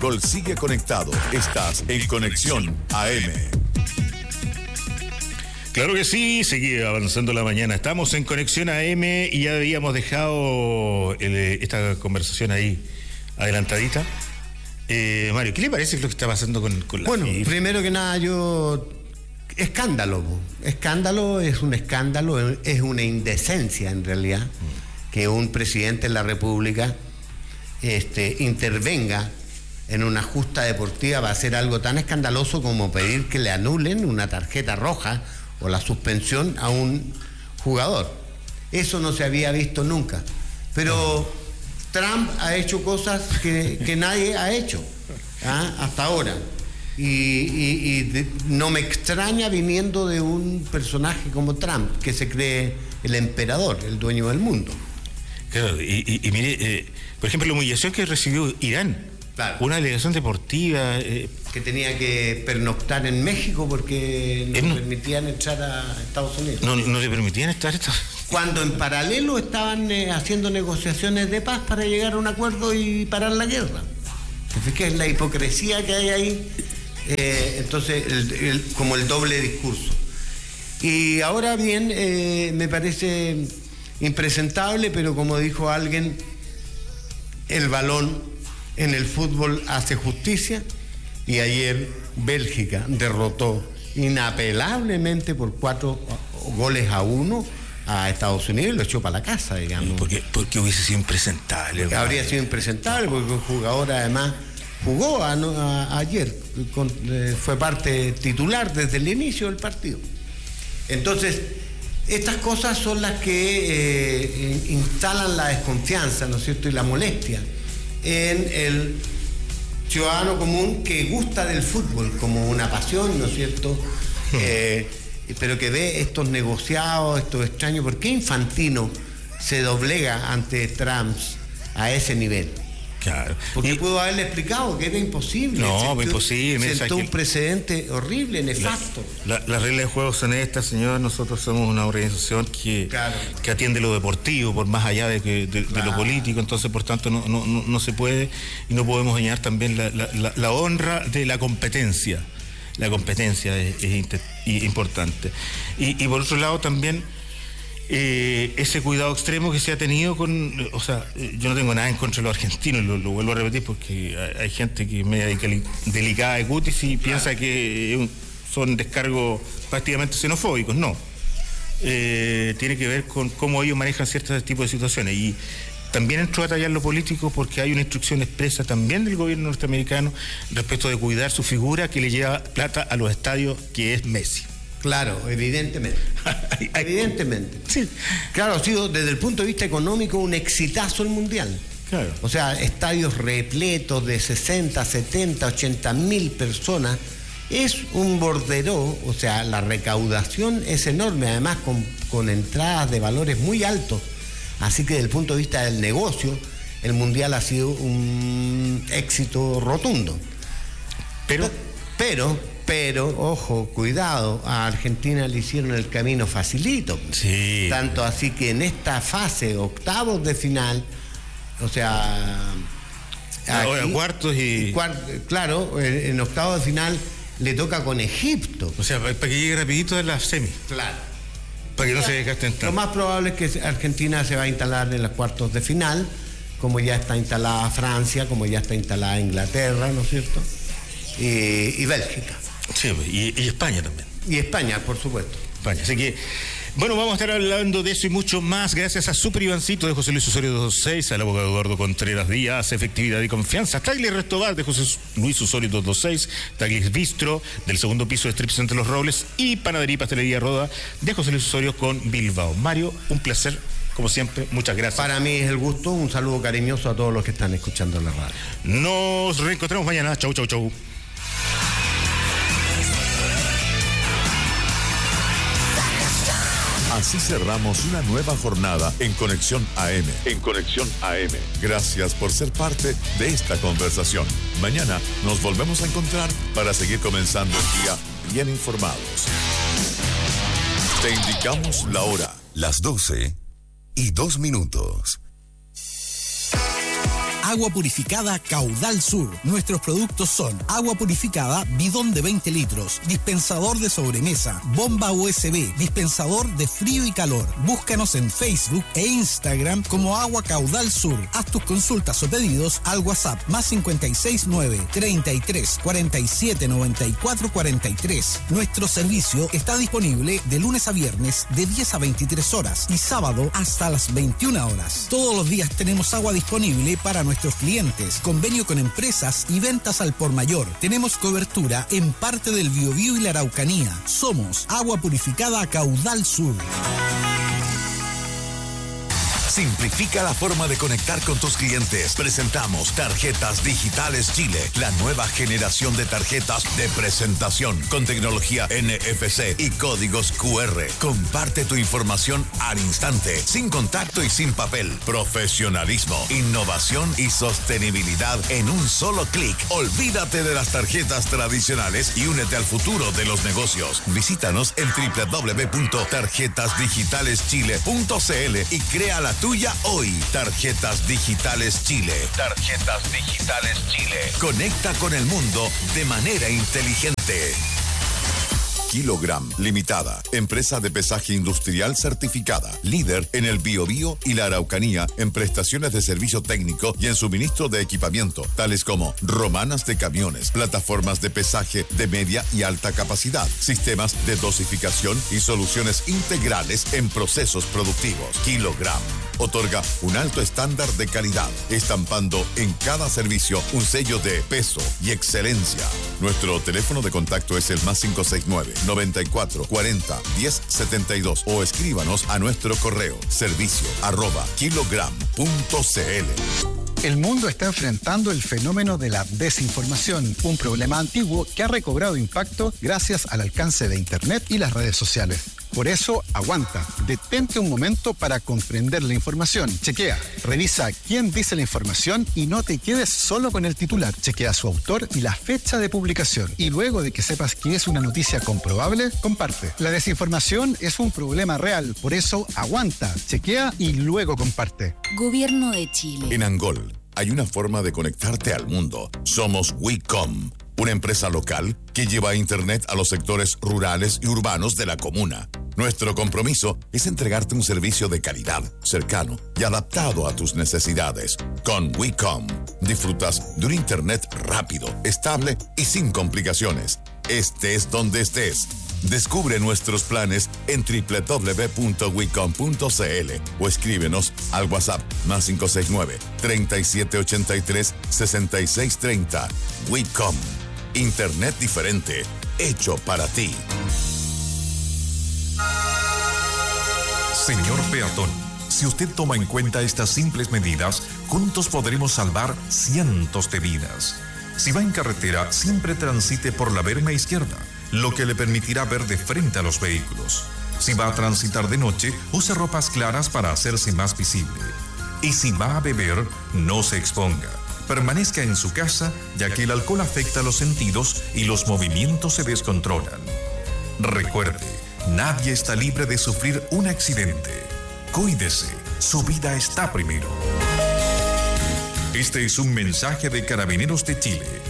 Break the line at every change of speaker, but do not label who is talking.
Gol sigue conectado. Estás en Conexión AM.
Claro que sí, sigue avanzando la mañana. Estamos en Conexión AM y ya habíamos dejado esta conversación ahí adelantadita. Mario, ¿qué le parece lo que está pasando con la
Bueno,
FIFA?
primero que nada, Escándalo. Escándalo es un escándalo, es una indecencia en realidad que un presidente de la República intervenga en una justa deportiva para hacer algo tan escandaloso como pedir que le anulen una tarjeta roja o la suspensión a un jugador. Eso no se había visto nunca. Pero Trump ha hecho cosas que nadie ha hecho hasta ahora. No me extraña viniendo de un personaje como Trump, que se cree el emperador, el dueño del mundo.
Claro, y mire, por ejemplo, la humillación que recibió Irán.
Claro.
Una delegación deportiva.
Que tenía que pernoctar en México porque no permitían entrar a Estados Unidos.
No le permitían estar.
Cuando en paralelo estaban haciendo negociaciones de paz para llegar a un acuerdo y parar la guerra. Fíjate la hipocresía que hay ahí. Entonces, como el doble discurso. Y ahora bien, me parece impresentable, pero como dijo alguien, el balón en el fútbol hace justicia, y ayer Bélgica derrotó inapelablemente por 4-1 a Estados Unidos y lo echó para la casa, digamos.
Porque hubiese sido impresentable.
Habría sido impresentable porque el jugador además jugó ayer, fue parte titular desde el inicio del partido. Entonces, estas cosas son las que instalan la desconfianza, ¿no es cierto?, y la molestia en el ciudadano común que gusta del fútbol como una pasión, ¿no es cierto?, pero que ve estos negociados, estos extraños. ¿Por qué Infantino se doblega ante Trump a ese nivel?
Claro.
Porque pudo haberle explicado que era imposible.
No, imposible.
Sentó un precedente horrible, nefasto.
Las reglas de juego son estas, señor. Nosotros somos una organización que atiende lo deportivo, por más allá de lo político. Entonces, por tanto, no se puede, y no podemos dañar también la honra de la competencia. La competencia es importante. Y por otro lado también, ese cuidado extremo que se ha tenido o sea, yo no tengo nada en contra de los argentinos, lo vuelvo a repetir, porque hay gente que es media delicada de cutis y piensa que son descargos prácticamente xenofóbicos. No. Tiene que ver con cómo ellos manejan ciertos tipos de situaciones. Y también entró a tallar lo político porque hay una instrucción expresa también del gobierno norteamericano respecto de cuidar su figura, que le lleva plata a los estadios, que es Messi.
Claro, evidentemente. Evidentemente.
Sí.
Claro, ha sido desde el punto de vista económico un exitazo el Mundial.
Claro.
O sea, estadios repletos de 60, 70, 80 mil personas. Es un bordero, o sea, la recaudación es enorme, además con entradas de valores muy altos. Así que desde el punto de vista del negocio, el Mundial ha sido un éxito rotundo. Pero, ojo, cuidado, a Argentina le hicieron el camino facilito.
Sí.
Tanto así que en esta fase, octavos de final, o sea...
Ahora cuartos y...
Claro, en octavos de final le toca con Egipto.
O sea, para que llegue rapidito a la semi.
Claro.
Para que no se desgasten tanto.
Lo más probable es que Argentina se va a instalar en los cuartos de final, como ya está instalada Francia, como ya está instalada Inglaterra, ¿no es cierto? Y Bélgica.
Sí, y España también.
Y España, por supuesto.
España, así que... Bueno, vamos a estar hablando de eso y mucho más gracias a Super Ivancito de José Luis Osorio 226, al abogado Eduardo Contreras Díaz, efectividad y confianza, Taglier Restobar de José Luis Osorio 226, Taglier Bistro del segundo piso de Strip Center Los Robles y Panadería y Pastelería Roda de José Luis Osorio con Bilbao. Mario, un placer, como siempre, muchas gracias.
Para mí es el gusto, un saludo cariñoso a todos los que están escuchando la radio.
Nos reencontramos mañana, chau, chau, chau.
Así cerramos una nueva jornada en Conexión AM. En Conexión AM. Gracias por ser parte de esta conversación. Mañana nos volvemos a encontrar para seguir comenzando el día bien informados. Te indicamos la hora.
Las 12:02. Agua purificada Caudal Sur. Nuestros productos son agua purificada, bidón de 20 litros, dispensador de sobremesa, bomba USB, dispensador de frío y calor. Búscanos en Facebook e Instagram como Agua Caudal Sur. Haz tus consultas o pedidos al WhatsApp +569 33 47 94 43. Nuestro servicio está disponible de lunes a viernes de 10 a 23 horas y sábado hasta las 21 horas. Todos los días tenemos agua disponible para nuestros clientes, convenio con empresas y ventas al por mayor. Tenemos cobertura en parte del Biobío y la Araucanía. Somos Agua Purificada Caudal Sur.
Simplifica la forma de conectar con tus clientes. Presentamos Tarjetas Digitales Chile, la nueva generación de tarjetas de presentación con tecnología NFC y códigos QR. Comparte tu información al instante, sin contacto y sin papel. Profesionalismo, innovación y sostenibilidad en un solo clic. Olvídate de las tarjetas tradicionales y únete al futuro de los negocios. Visítanos en www.tarjetasdigitaleschile.cl y crea la tuya hoy. Tarjetas Digitales Chile. Tarjetas Digitales Chile. Conecta con el mundo de manera inteligente. Kilogram Limitada, empresa de pesaje industrial certificada, líder en el Biobío y la Araucanía en prestaciones de servicio técnico y en suministro de equipamiento, tales como romanas de camiones, plataformas de pesaje de media y alta capacidad, sistemas de dosificación y soluciones integrales en procesos productivos. Kilogram otorga un alto estándar de calidad, estampando en cada servicio un sello de peso y excelencia. Nuestro teléfono de contacto es el +569 94 40 10 72 o escríbanos a nuestro correo servicio@kilogram.cl.
El mundo está enfrentando el fenómeno de la desinformación, un problema antiguo que ha recobrado impacto gracias al alcance de Internet y las redes sociales. Por eso, aguanta, detente un momento para comprender la información. Chequea, revisa quién dice la información y no te quedes solo con el titular. Chequea su autor y la fecha de publicación. Y luego de que sepas que es una noticia comprobable, comparte. La desinformación es un problema real, por eso aguanta, chequea y luego comparte.
Gobierno de Chile.
En Angol hay una forma de conectarte al mundo. Somos WeCom, una empresa local que lleva Internet a los sectores rurales y urbanos de la comuna. Nuestro compromiso es entregarte un servicio de calidad, cercano y adaptado a tus necesidades. Con WeCom disfrutas de un Internet rápido, estable y sin complicaciones. Estés donde estés. Descubre nuestros planes en www.wecom.cl o escríbenos al WhatsApp +569 3783 6630. WeCom, Internet diferente, hecho para ti.
Señor peatón, si usted toma en cuenta estas simples medidas, juntos podremos salvar cientos de vidas. Si va en carretera, siempre transite por la verma izquierda, lo que le permitirá ver de frente a los vehículos. Si va a transitar de noche, use ropas claras para hacerse más visible. Y si va a beber, no se exponga. Permanezca en su casa, ya que el alcohol afecta los sentidos y los movimientos se descontrolan. Recuerde, nadie está libre de sufrir un accidente. Cuídese, su vida está primero. Este es un mensaje de Carabineros de Chile,